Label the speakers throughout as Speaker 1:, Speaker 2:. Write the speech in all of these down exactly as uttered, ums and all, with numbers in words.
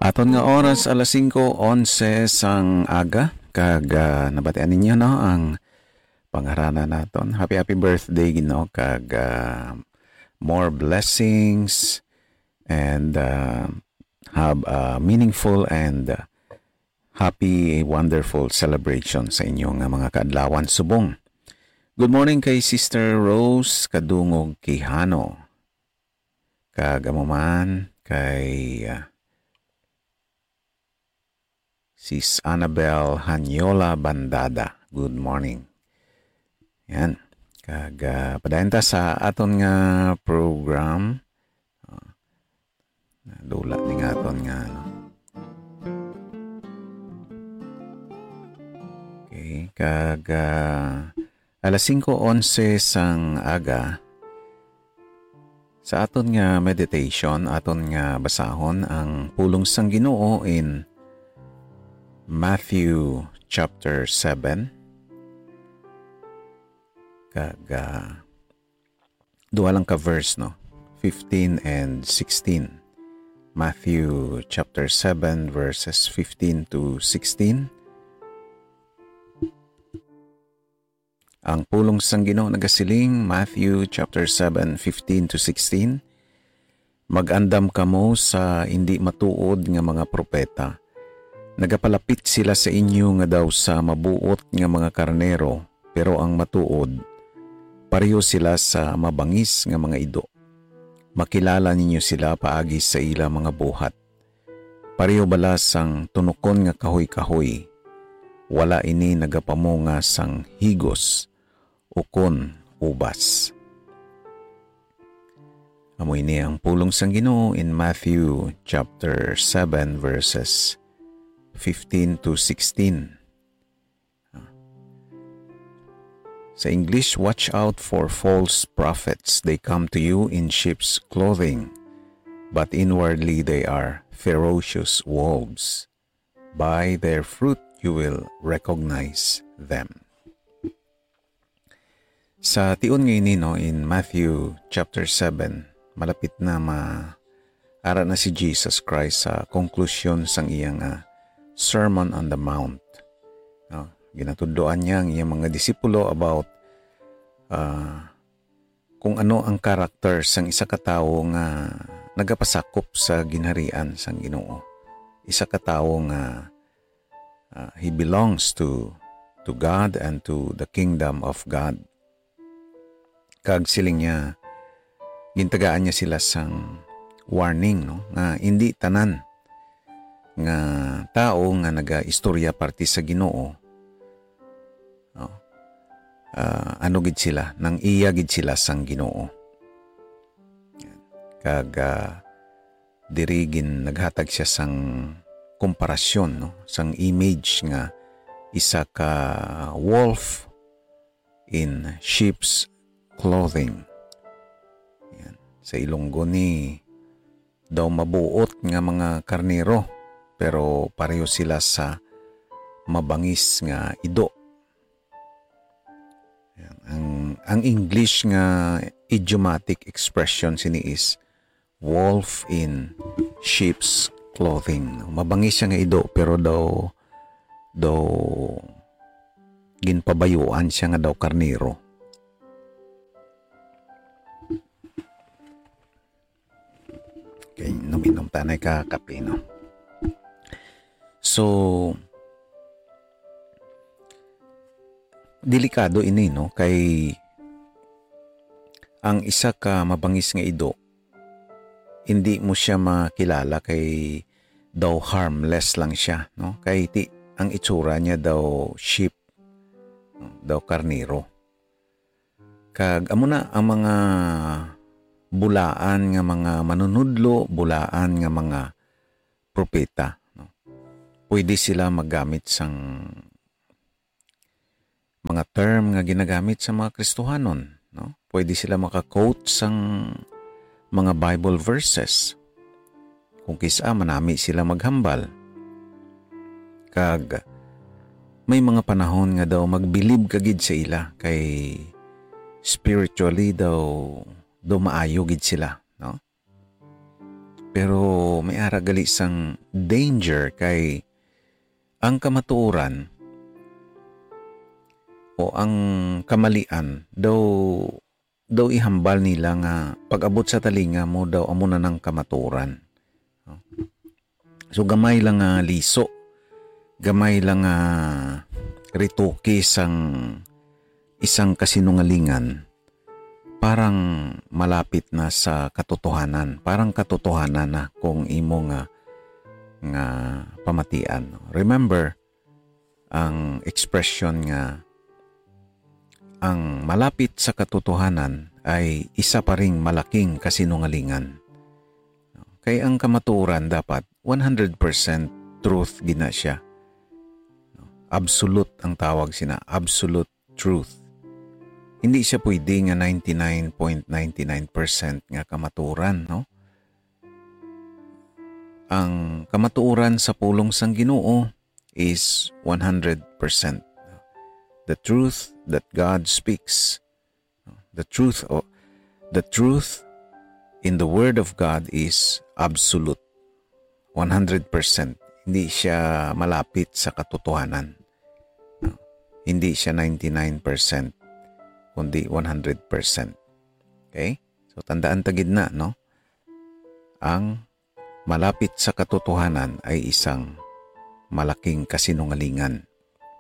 Speaker 1: Aton nga oras alas singko onse sang aga kag uh, nabatian ninyo no ang pangarana naton. Happy happy birthday Ginoo kag uh, more blessings and uh, have a meaningful and uh, happy wonderful celebration sa inyong uh, mga kaadlawan subong. Good morning kay Sister Rose Kadungog Quijano. Kag amuman kay uh, Sis Annabel Hanyola Bandada. Good morning. Yan. Kag uh, padayon ta sa aton nga program. Uh, Dula ni nga aton nga ano. Okay. Kag uh, alas singko onse sang aga sa aton nga meditation, aton nga basahon ang pulong sang Ginoo in Matthew chapter seven. Kag uh, duha lang ka verse no, fifteen and sixteen. Matthew chapter seven verses fifteen to sixteen. Ang pulong sang Ginoo nagasiling Matthew chapter seven fifteen to sixteen. Mag-andam kamo sa hindi matuod nga mga propeta. Nagapalapit sila sa inyo nga daw sa mabuot nga mga karnero, pero ang matuod, pareho sila sa mabangis nga mga ido. Makilala ninyo sila paagi sa ila mga buhat. Pareho balas sang tunukon nga kahoy-kahoy. Wala ini nagapamunga sang higos, ukon, ubas. Amoy ni ang pulong sang Ginoo in Matthew chapter seven verses fifteen to sixteen. Sa English, watch out for false prophets. They come to you in sheep's clothing, but inwardly they are ferocious wolves. By their fruit you will recognize them. Sa tiun ngayon no, in Matthew chapter seven, malapit na ma-ara na si Jesus Christ sa konklusyon sang iyang uh, Sermon on the Mount. No, ginatudloan niya ang iyang mga disipulo about uh, kung ano ang karakter sang isa ka tawo nga nagapasakop sa ginharian sang Ginoo. Isa ka tawo nga uh, he belongs to to God and to the kingdom of God. Kag siling niya gintagaan niya sila sang warning no nga hindi tanan nga tao nga naga-istorya parte sa Ginoo. Oh. Uh, ano gid sila nang iya gid sila sang Ginoo. Kag uh, diri gin naghatag siya sang komparasyon no sang image nga isa ka wolf in sheep's clothing. Yan. Sa Ilonggo ni daw mabuot nga mga karnero pero pareho sila sa mabangis nga ido. Yan. Ang ang English nga idiomatic expression sini is wolf in sheep's clothing. Mabangis siya nga ido pero daw daw ginpabayuan siya nga daw karnero. Okay, numinom tanay ka kape no. So, delikado ini no kay ang isa ka mabangis nga ido hindi mo siya makilala kay daw harmless lang siya no kay ti ang itsura niya daw sheep no? Daw karnero. Kag amo na ang mga bulaan nga mga manunudlo, bulaan nga mga propeta. Pwede sila maggamit sang mga term nga ginagamit sa mga Kristohanon. No? Pwede sila maka-quote sang mga Bible verses. Kung kisa manami sila maghambal. Kag may mga panahon nga daw magbilib kagid sa ila kay spiritually daw daw maayo gid sila. No? Pero may ara gali sang danger kay ang kamatuoran o ang kamalian daw daw ihambal nila nga pag-abot sa talinga mo daw amo na ng kamatuoran. So gamay lang nga liso, gamay lang nga rituki sang isang kasinungalingan, parang malapit na sa katotohanan, parang katotohanan na kung imo nga nga pamatian. Remember ang expression nga ang malapit sa katotohanan ay isa pa ring malaking kasinungalingan. Kaya ang kamatuoran dapat one hundred percent truth gina siya. Absolute ang tawag sina, absolute truth. Hindi siya pwede nga ninety-nine point nine nine percent nga kamatuoran, no? Ang kamatuoran sa pulong sang Ginoo is one hundred percent. The truth that God speaks, the truth of, the truth in the Word of God is absolute, one hundred percent. Hindi siya malapit sa katotohanan. Hindi siya ninety-nine percent, kundi one hundred percent. Okay? So tandaan tagid na, no? Ang malapit sa katotohanan ay isang malaking kasinungalingan.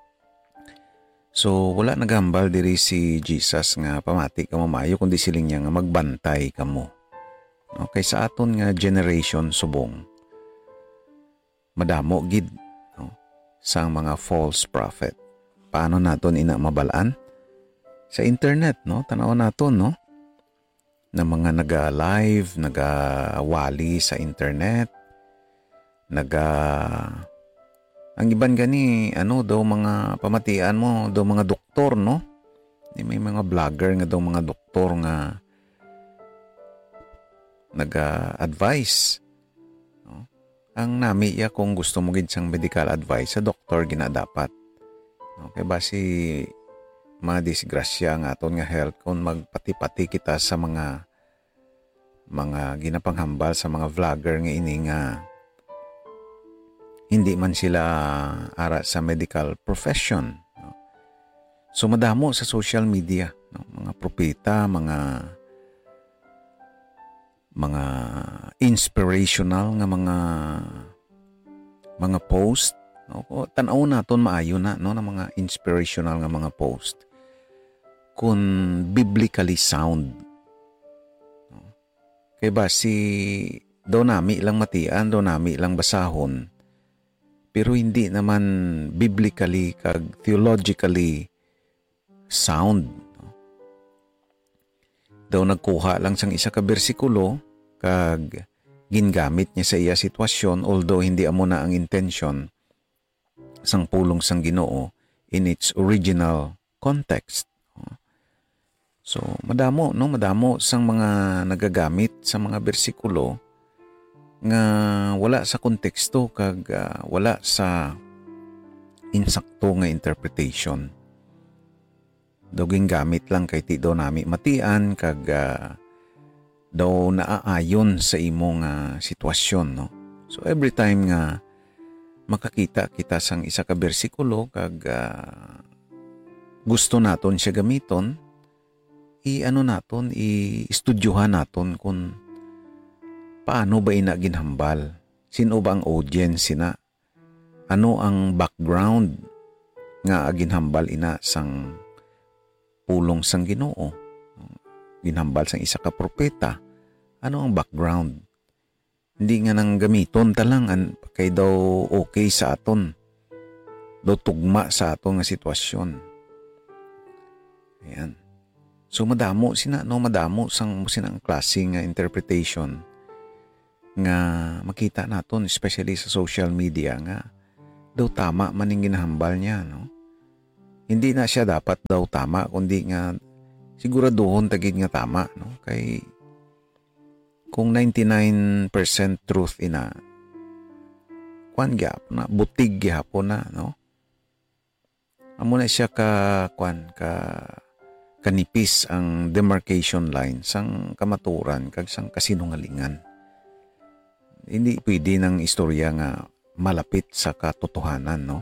Speaker 1: So, wala nagambal diri si Jesus nga pamati ka mamayo kundi siling niya nga magbantay kamo. Okay, sa aton nga generation subong, madamo gid no, sang mga false prophet. Paano naton ina mabalaan? Sa internet, no? Tanaw naton, no? Na mga naga-live, naga-wali sa internet, naga ang iban gani, ano daw mga pamatian mo, daw mga doktor, no? May mga vlogger nga daw mga doktor nga naga-advise. No? Ang nami ya kung gusto mo gid sang medical advice, sa doktor gina dapat. Okay, basi madisgrasya nga aton nga health kung magpati-pati kita sa mga mga ginapanghambal sa mga vlogger nga ini nga hindi man sila ara sa medical profession. No? So madamo sa social media, no? Mga propeta, mga mga inspirational nga mga mga post, no? O tan-aw naton maayo na, no, na mga inspirational nga mga post kun biblically sound. No? Kay ba si daw nami lang matian, daw nami lang basahon. Pero hindi naman biblically kag theologically sound. Daw nagkuha lang sang isa ka bersikulo kag gingamit niya sa iya sitwasyon although hindi amo na ang intention sang pulong sang Ginoo in its original context. So madamo, no, madamo sang mga nagagamit sa mga bersikulo nga wala sa konteksto kag uh, wala sa insakto nga interpretation. Doging gamit lang kay ti do nami matian kag uh, daw naaayon sa imong uh, sitwasyon, no. So every time nga makakita kita sang isa ka bersikulo kag uh, gusto naton siya gamiton, i-ano naton, i-studyuhan naton kung paano ba ina ginhambal? Sino ba ang audience na? Ano ang background nga ginhambal ina sang pulong sang Ginoo? Ginhambal sang isa ka propeta. Ano ang background? Hindi nga nang gamiton talang kay daw okay sa aton. Daw tugma sa aton nga sitwasyon. Ayan. So madamo sina, no, madamo sang sinang klase nga interpretation nga makita naton especially sa social media nga daw tama man ning ginahambal niya, no? Hindi na siya dapat daw tama kundi nga siguraduhon tagid nga tama, no? Kay kung ninety-nine percent truth ina kwan gyapon na butig gyapon na, no? Amo na siya ka kwan ka kanipis ang demarcation line sang kamaturan kag sang kasinungalingan. Hindi pwede ng istorya nga malapit sa katotohanan, no?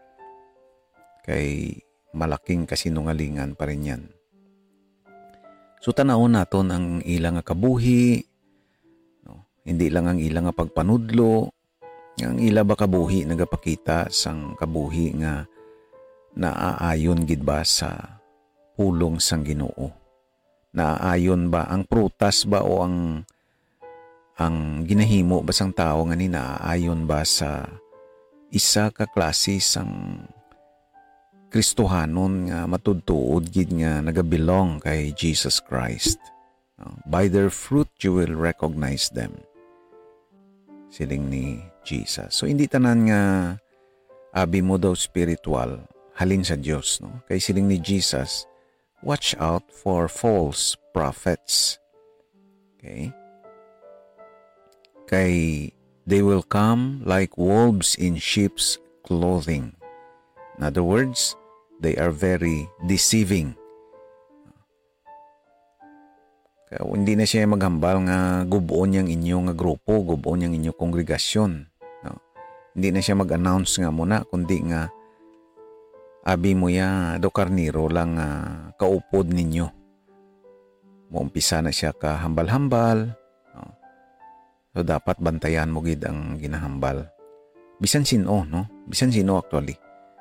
Speaker 1: Kay malaking kasinungalingan pa rin yan. So tanawon naton ang ilang nga kabuhi, no? Hindi lang ang ilang nga pagpanudlo, ang ila ba kabuhi nagapakita sang kabuhi nga naaayon gid ba sa pulong sang Ginoo. Naaayon ba ang prutas ba o ang ang ginahimo ba sang tao nga ni naaayon ba sa isa ka klase sang Kristohanon nga matudtuod gid nga nagabilong kay Jesus Christ. By their fruit you will recognize them. Siling ni Jesus. So hindi tanan nga abi mo daw spiritual halin sa Dios, no? Kay siling ni Jesus, watch out for false prophets. Okay? Kay they will come like wolves in sheep's clothing. In other words, they are very deceiving. Kaya hindi na siya maghambal nga gubuon yang inyo nga grupo, gubuon yang inyo kongregasyon. No? Hindi na siya mag-announce nga muna, kundi nga abi mo ya do karniro lang uh, kaupod ninyo. Muumpisa na siya ka hambal-hambal. No? So dapat bantayan mo gid ang ginahambal. Bisan sino, no? Bisan sino actually.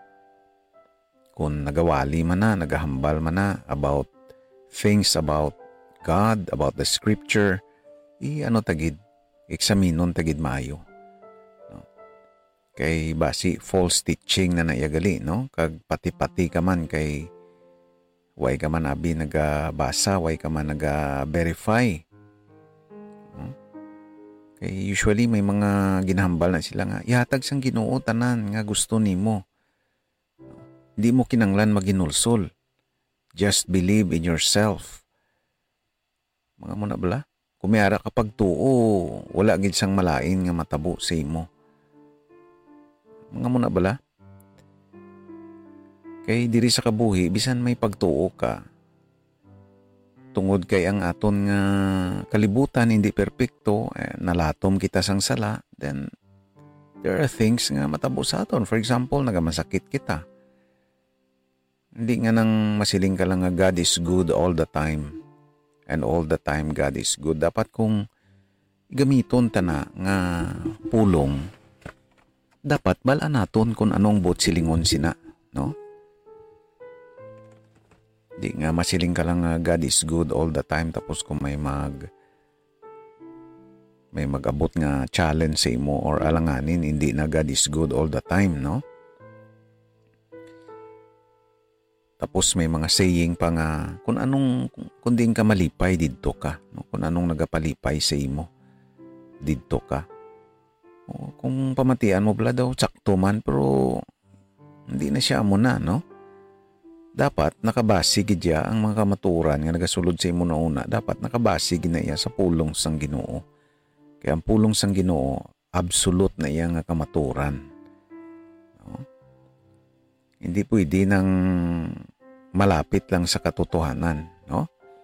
Speaker 1: Kung nagawali man na, nagahambal man na about things about God, about the scripture, i ano tagid, eksaminon tagid maayo. No? Kay basi false teaching na naiyagali, no? Kag pati-pati ka man kay way ka man abi nagabasa, way ka man naga-verify. No? Kay usually may mga ginahambal na sila nga, ihatag sang Ginoo tanan nga gusto nimo. Hindi mo kinanglan maginulsol. Just believe in yourself. Mga muna bala, kumiara kapag tuo, wala gid sang malain nga matabo sa imo. Mga muna bala. Kay diri sa kabuhi, bisan may pagtuo ka, tungod kay ang aton nga kalibutan hindi perpekto, eh, nalatom kita sang sala, then there are things nga matabo sa aton. For example, nagamasakit kita. Hindi nga nang masiling ka lang nga God is good all the time. And all the time God is good. Dapat kung gamiton ta na nga pulong, dapat bala naton kung anong bot silingon sina, no? Di nga masiling ka lang nga God is good all the time, tapos kung may mag may mag-abot nga challenge sa imo or alanganin, hindi na God is good all the time, no? Tapos may mga saying pa nga, kung anong, kung din ka malipay, didto ka. No? Kung anong nagapalipay sa imo, didto ka. O, kung pamatian mo bala daw, sakto man, pero hindi na siya amo na, no? Dapat nakabasig idya ang mga kamaturan nga nagasulod sa imo na una. Dapat nakabasig na iya sa pulong sang Ginoo. Kaya ang pulong sang Ginoo, absolute na iya nga kamaturan. No? Hindi pwede nang malapit lang sa katotohanan, no?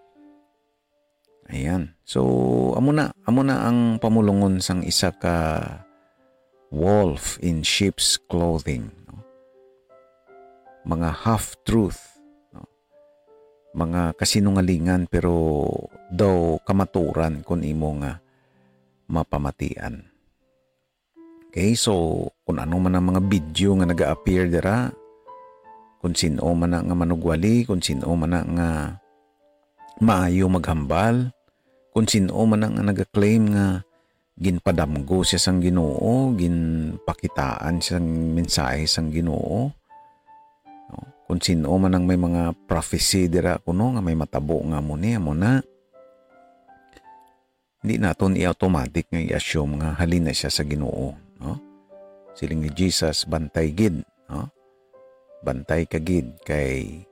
Speaker 1: Ayan. So, amo na, amo na ang pamulungon sang isa ka wolf in sheep's clothing, no? Mga half-truth, no? Mga kasinungalingan pero daw kamaturan kun imo nga mapamatian. Okay, so kung ano man ang mga video nga naga-appear dira, kung sino man na nga manugwali, kung sino man na nga maayo maghambal, kung sino man na nga nag-claim nga ginpadamgo siya sang Ginoo, ginpakitaan siya sang mensahe sang Ginoo. No? Kung sino man ang may mga prophecy dira kuno nga may matabo nga mo niya mo na, hindi naton i-automatic nga i-assume nga halin na siya sa Ginoo. No? Siling ni Jesus, bantay gid, no? Bantay kagid kay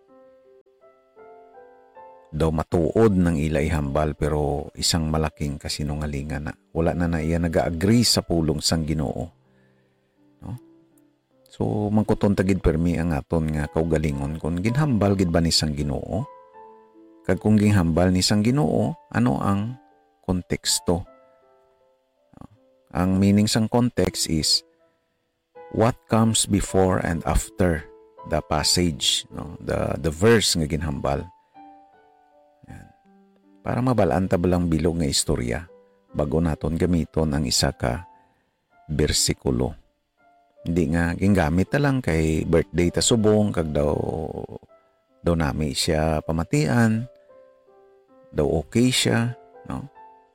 Speaker 1: daw matuod ng ilay hambal pero isang malaking kasinungalingan na wala na na iya naga-agree sa pulong sang Ginoo, no? So mangkuton tagid permi ang aton nga kaugalingon kung ginhambal gid ba ni sang Ginoo, kag kung ginhambal ni sang Ginoo ano ang konteksto, Ang meaning sang context is what comes before and after the passage, no? The the verse nga ginhambal. Yan. Para mabalaan ta balang bilog nga istorya bago naton gamiton ang isa ka bersikulo. Hindi nga gingamit ta lang kay birthday ta subong kag daw daw nami siya pamatian, daw okay siya, no?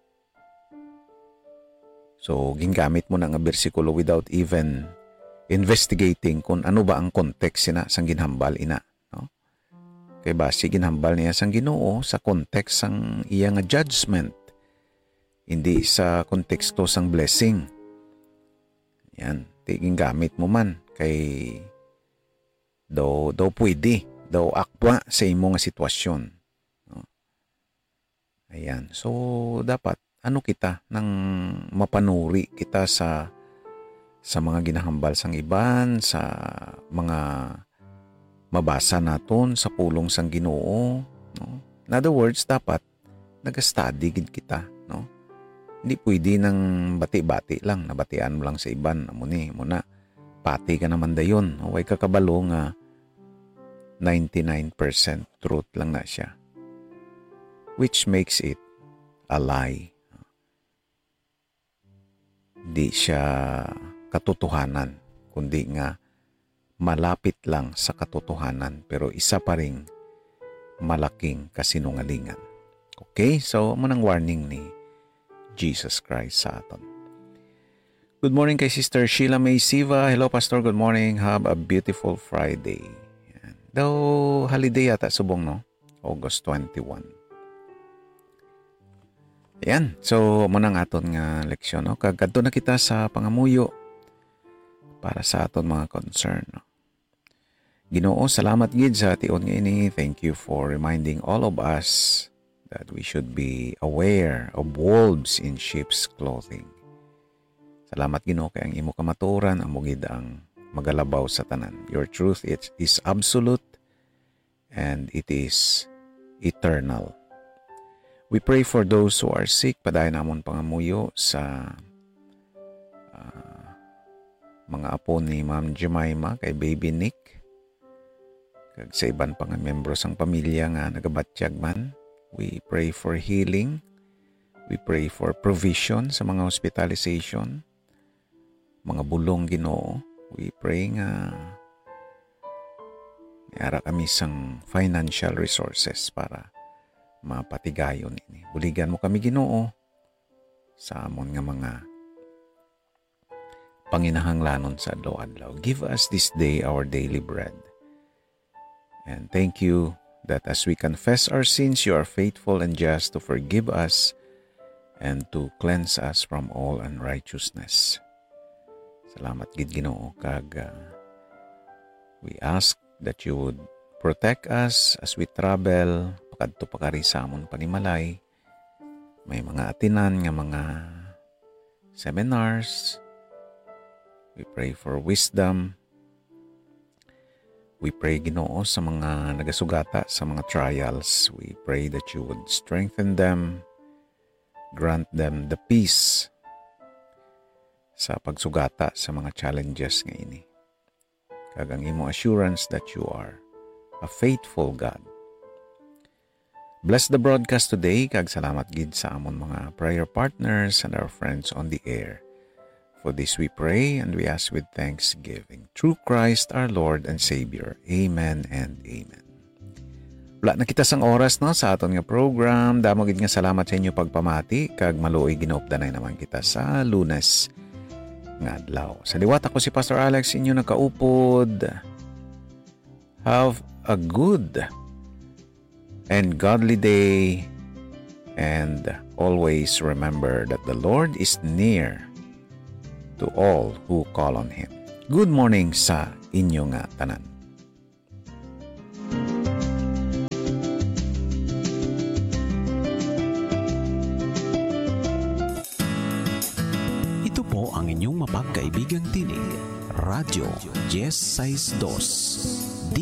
Speaker 1: So, gingamit mo na nga bersikulo without even investigating kung ano ba ang context sina sang ginhambal ina, no? Kay base ginhambal niya sang Ginoo sa context sang iya nga judgment, hindi sa konteksto sang blessing. Yan, tiging gamit mo man kay daw daw pwede, daw akwa sa imo nga sitwasyon, no? Ayan, so dapat ano kita nang mapanuri kita sa sa mga ginahambal sang iban, sa mga mabasa naton sa pulong sang Ginoo, no? In other words, dapat nag-study gid kita, no? Hindi pwede nang bati-bati lang, nabatian mo lang sa iban, amo ni muna pati ka naman dayon, way kakabalo nga ninety-nine percent truth lang na siya, which makes it a lie. Di siya katotohanan, kundi nga malapit lang sa katotohanan pero isa pa ring malaking kasinungalingan. Okay? So, manang warning ni Jesus Christ sa aton. Good morning kay Sister Sheila May Siva. Hello, Pastor. Good morning. Have a beautiful Friday. Yan. Daw holiday yata subong, no? August twenty-first. Ayan, so manang aton nga leksyon, no? Kagadto na kita sa pangamuyo para sa aton mga concern, no? Ginoo, salamat gid sa tion nga ini. Thank you for reminding all of us that we should be aware of wolves in sheep's clothing. Salamat Ginoo kay ang imo kamaturan amo gid ang magalabaw sa tanan. Your truth it is absolute and it is eternal. We pray for those who are sick. Padayon namon pangamuyo sa uh, mga apo ni Ma'am Jemima, kay Baby Nick, kag sa iban pang membro sang pamilya nga nagabatyag man. We pray for healing. We pray for provision sa mga hospitalization, mga bulong Ginoo. We pray nga iara kami sang financial resources para mapatigayon ini. Buligan mo kami Ginoo sa amon nga mga panginahanglanon sa adlaw-adlaw. Give us this day our daily bread. And thank you that as we confess our sins, you are faithful and just to forgive us and to cleanse us from all unrighteousness. Salamat gid Ginoo kag uh, we ask that you would protect us as we travel kadto pakari sa amon panimalay. May mga atinan nga mga seminars. We pray for wisdom. We pray Ginoo sa mga nagasugata sa mga trials. We pray that you would strengthen them, grant them the peace sa pagsugata sa mga challenges nga ini. Kag ang imo assurance that you are a faithful God. Bless the broadcast today, kag salamat gid sa amon mga prayer partners and our friends on the air. For this we pray and we ask with thanksgiving. Through Christ our Lord and Savior. Amen and amen. Wala na kita sang oras no sa aton nga program. Damo gid nga salamat sa inyo pagpamati, kag maluoy ginaupdanay naman kita sa Lunes nga adlaw. Sa liwat ako si Pastor Alex, inyo nakaupod. Have a good and godly day, and always remember that the Lord is near to all who call on Him. Good morning sa inyo nga tanan.
Speaker 2: Ito po ang inyong mapagkaibigang tinig, Radyo Yes Size Dos.